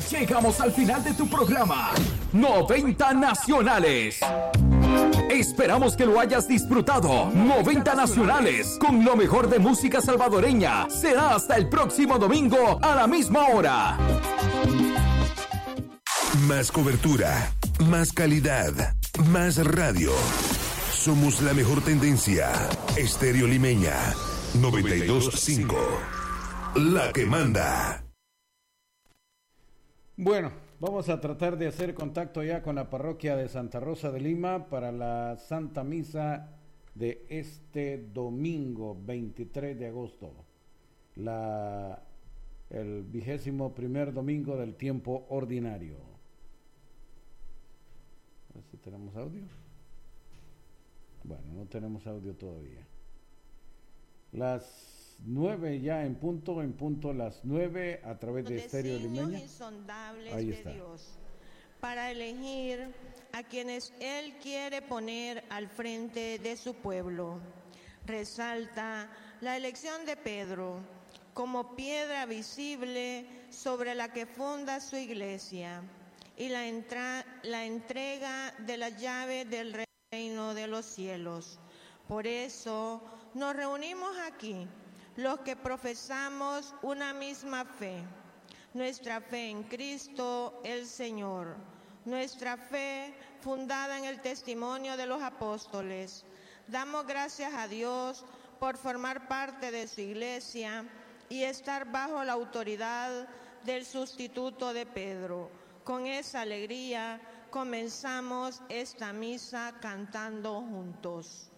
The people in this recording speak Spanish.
Llegamos al final de tu programa, 90 Nacionales. Esperamos que lo hayas disfrutado. 90 Nacionales, con lo mejor de música salvadoreña. Será hasta el próximo domingo a la misma hora. Más cobertura, más calidad, más radio. Somos la mejor tendencia. Estéreo Limeña 92.5. La que manda. Bueno, vamos a tratar de hacer contacto ya con la parroquia de Santa Rosa de Lima para la Santa Misa de este domingo 23 de agosto. El 21º domingo del tiempo ordinario. A ver si tenemos audio. Bueno, no tenemos audio todavía. Las 9 ya en punto las 9 a través de Estéreo Limeña. Ahí está. De Dios, para elegir a quienes Él quiere poner al frente de su pueblo. Resalta la elección de Pedro como piedra visible sobre la que funda su iglesia y la entrega de la llave del reino de los cielos. Por eso nos reunimos aquí, los que profesamos una misma fe, nuestra fe en Cristo el Señor, nuestra fe fundada en el testimonio de los apóstoles. Damos gracias a Dios por formar parte de su iglesia y estar bajo la autoridad del sustituto de Pedro. Con esa alegría comenzamos esta misa cantando juntos.